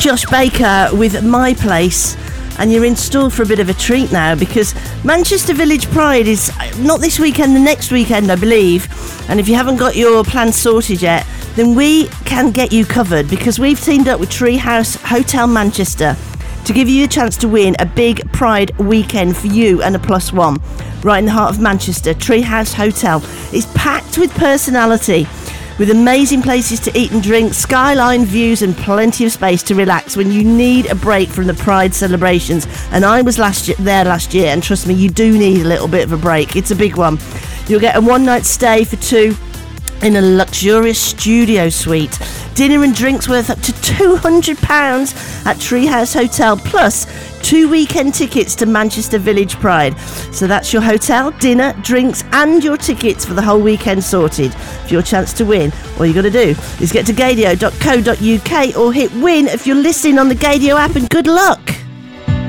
Josh Baker with My Place, and you're in store for a bit of a treat now, because Manchester Village Pride is not this weekend, the next weekend, I believe. And if you haven't got your plans sorted yet, then we can get you covered, because we've teamed up with Treehouse Hotel Manchester to give you the chance to win a big Pride weekend for you and a +1 right in the heart of Manchester. Treehouse Hotel is packed with personality, with amazing places to eat and drink, skyline views and plenty of space to relax when you need a break from the Pride celebrations. And I was there last year, and trust me, you do need a little bit of a break. It's a big one. You'll get a one-night stay for two in a luxurious studio suite. Dinner and drinks worth up to £200 at Treehouse Hotel, plus 2 weekend tickets to Manchester Village Pride. So that's your hotel, dinner, drinks and your tickets for the whole weekend sorted. For your chance to win, all you got to do is get to gadio.co.uk or hit win if you're listening on the Gadio app, and good luck.